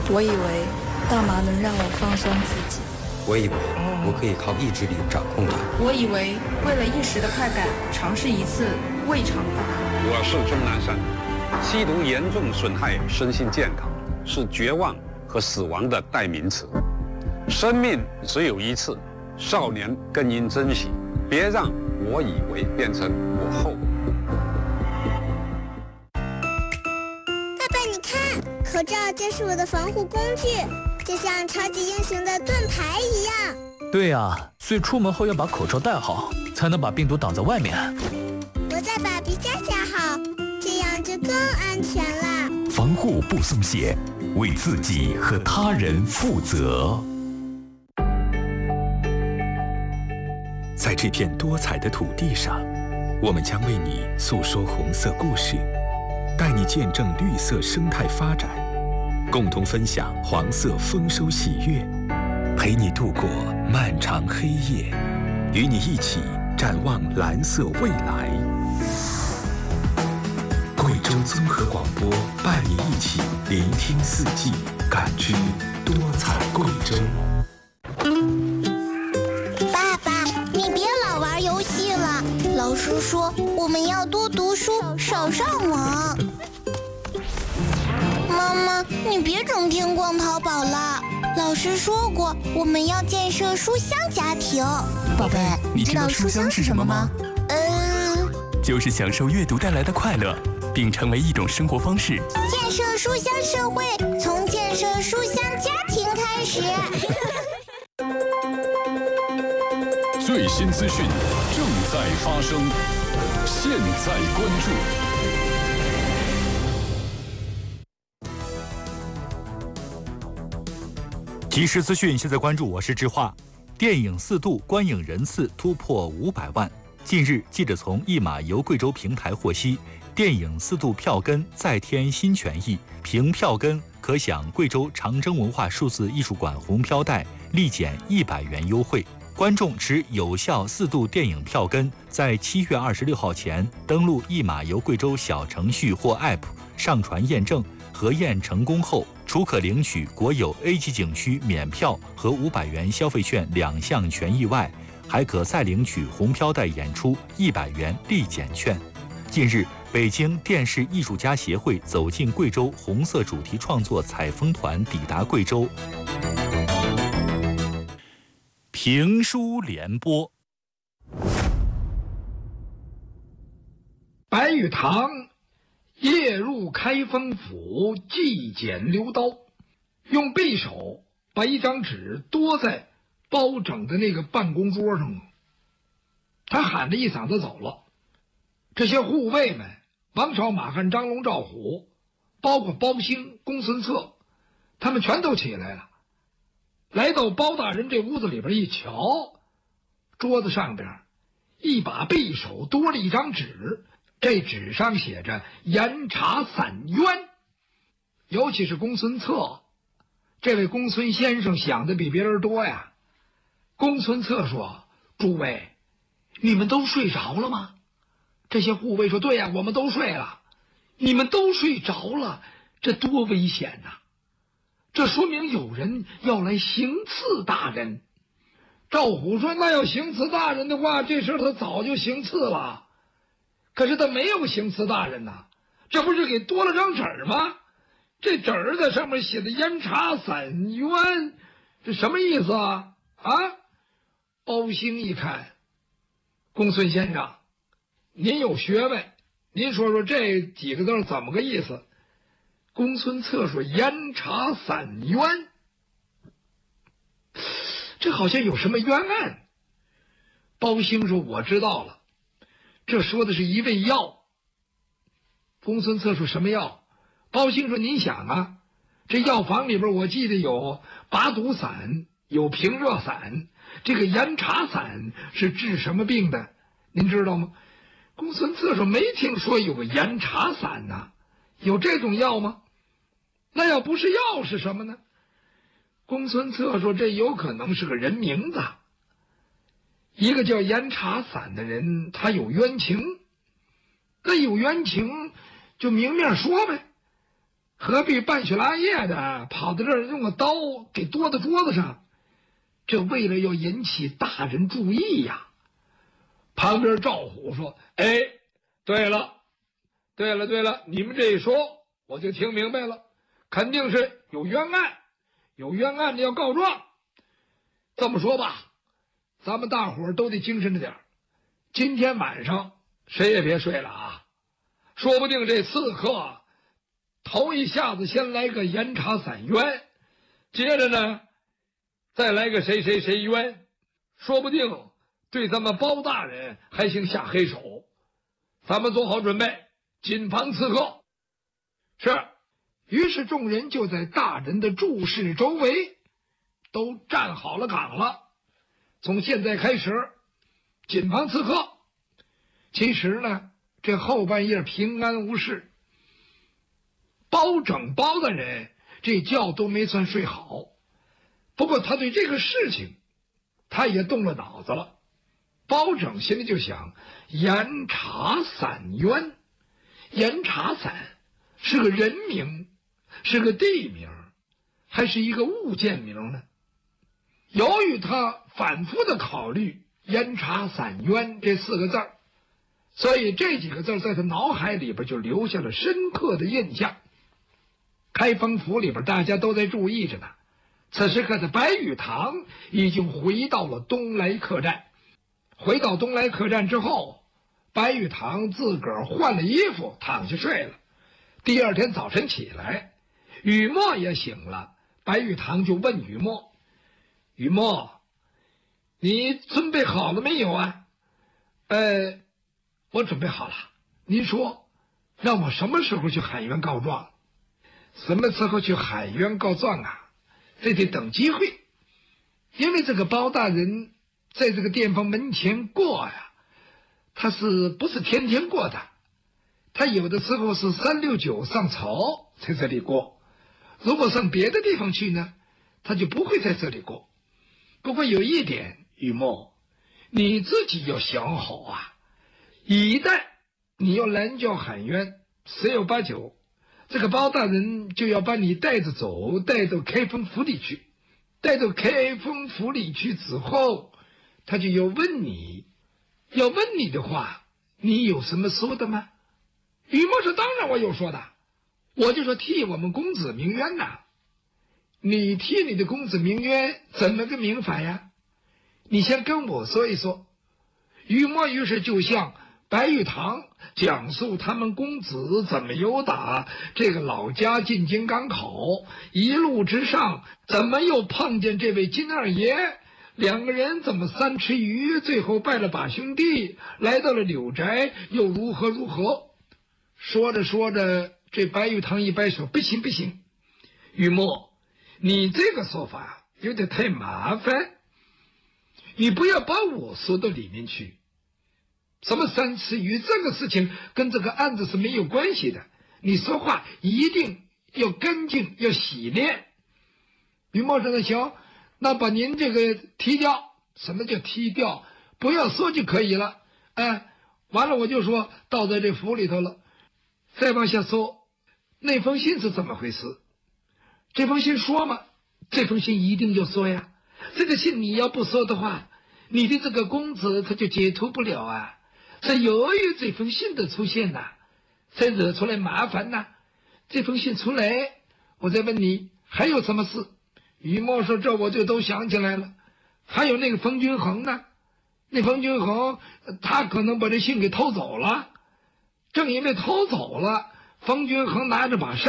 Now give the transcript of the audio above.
我以为大麻能让我放松自己， 我以为我可以靠意志力掌控它， 我以为为了一时的快感，尝试一次未尝不可。 我是钟南山，吸毒严重损害身心健康，是绝望和死亡的代名词。生命只有一次，少年更应珍惜，别让我以为变成我后。 爸爸，你看，口罩就是我的防护工具，就像超级英雄的盾牌一样。 对啊，所以出门后要把口罩戴好，才能把病毒挡在外面。 我再把鼻夹夹好，这样就更安全了。 防护不松懈，为自己和他人负责。在这片多彩的土地上，我们将为你诉说红色故事，带你见证绿色生态发展，共同分享黄色丰收喜悦，陪你度过漫长黑夜，与你一起展望蓝色未来。贵州综合广播伴你一起聆听四季，感知多彩贵州。 爸爸，你别老玩游戏了，老师说我们要多读书，少上网。妈妈，你别整天逛淘宝了，老师说过我们要建设书香家庭。 宝贝，你知道书香是什么吗？ 就是享受阅读带来的快乐，并成为一种生活方式。 建设书香社会，从建设书香家庭开始。 最新资讯正在发生，现在关注。 即时资讯，现在关注，我是志化。电影《四渡》观影人次突破500万。近日，记者从一马游贵州平台获悉，电影《四渡》票根再添新权益，凭票根可享贵州长征文化数字艺术馆红标带立减100元优惠。观众持有效四渡电影票根，在7月26号前登录一马游贵州小程序或 App 上传验证，核验成功后，除可领取国有 A 级景区免票和500元消费券2项权益外，还可再领取红标带演出100元立减券。近日，北京电视艺术家协会走进贵州红色主题创作采风团抵达贵州。评书联播。 白玉堂夜入开封府，祭剪鎏刀，用匕首把一张纸多在包拯的那个办公桌上。他喊着一嗓子走了。这些护卫们，王朝、马汉、张龙、赵虎，包括包兴、公孙策，他们全都起来了，来到包大人这屋子里边一瞧，桌子上边一把匕首多了一张纸，这纸上写着严查散冤。尤其是公孙策，这位公孙先生想的比别人多呀。公孙策说：“诸位，你们都睡着了吗？”这些护卫说：“对呀，我们都睡了。”你们都睡着了，这多危险呐！这说明有人要来行刺大人。赵虎说：“那要行刺大人的话，这事他早就行刺了。可是他没有行刺大人呐，这不是给多了张纸吗？这纸儿在上面写的严查散冤，这什么意思啊？”包兴一看，公孙先生，您有学问，您说说这几个字怎么个意思？公孙策说：“严查散冤。”这好像有什么冤案。包兴说：“我知道了，这说的是一味药。”公孙策说：“什么药？”包兴说：“您想啊，这药房里边我记得有拔毒散，有平热散，这个严查散是治什么病的？您知道吗？”公孙策说：“没听说有个严查散呐，有这种药吗？那要不是药是什么呢？”公孙策说：“这有可能是个人名字。一个叫严查散的人，他有冤情，那有冤情就明面说呗。 何必半血拉夜的跑到这儿用个刀给剁到桌子上？这为了要引起大人注意呀。旁边赵虎说：“哎，对了，你们这一说，我就听明白了，肯定是有冤案，有冤案的要告状。这么说吧，咱们大伙儿都得精神着点，今天晚上谁也别睡了啊！说不定这刺客头一下子先来个严查散冤，接着呢再来个谁冤，说不定对咱们包大人还行下黑手。咱们做好准备，谨防刺客。”是。于是众人就在大人的住室周围都站好了岗了。从现在开始，谨防刺客。其实呢，这后半夜平安无事，包大人这觉都没算睡好。不过他对这个事情他也动了脑子了。包拯心里就想，严查散冤，严查散是个人名，是个地名，还是一个物件名呢？由于他反复的考虑严查散冤这4个字儿，所以这几个字在他脑海里边就留下了深刻的印象。开封府里边大家都在注意着呢。此时刻的白玉堂已经回到了东来客栈。回到东来客栈之后，白玉堂自个儿换了衣服躺下睡了。第二天早晨起来，雨墨也醒了。白玉堂就问雨墨：“雨墨，你准备好了没有啊？”“我准备好了。您说，让我什么时候去海员告状？”“什么时候去海员告状啊？这得等机会。因为这个包大人在这个店房门前过呀，他是不是天天过的？他有的时候是3、6、9上朝在这里过，如果上别的地方去呢，他就不会在这里过。不过有一点，雨墨，你自己要想好啊，一旦你要拦轿喊冤，十有八九这个包大人就要把你带着走，带到开封府里去。带到开封府里去之后，他就要问你，要问你的话，你有什么说的吗？”雨墨说：“当然我有说的，我就说替我们公子鸣冤呐。”“你替你的公子鸣冤，怎么个鸣法呀？你先跟我说一说。”雨墨于是就向白玉堂讲述他们公子怎么由打这个老家进京赶考，一路之上怎么又碰见这位金二爷，两个人怎么3吃鱼，最后拜了把兄弟，来到了柳宅，又如何。说着，这白玉堂一摆手：“不行，雨墨，你这个说法有点太麻烦，你不要把我说到里面去。什么3吃鱼，这个事情跟这个案子是没有关系的，你说话一定要干净，要洗练。”雨墨说：“那行，那把您这个踢掉。”“什么叫踢掉？不要说就可以了。完了我就说到在这府里头了。再往下说，那封信是怎么回事？这封信说吗？这封信一定要说呀。这个信你要不说的话，你的这个公子他就解脱不了啊。是由于这封信的出现呐，才惹出来麻烦呐。这封信出来，我再问你还有什么事？”雨墨说：“这我就都想起来了，还有那个冯君衡呢。那冯君衡他可能把这信给偷走了，正因为偷走了，冯君衡拿着把扇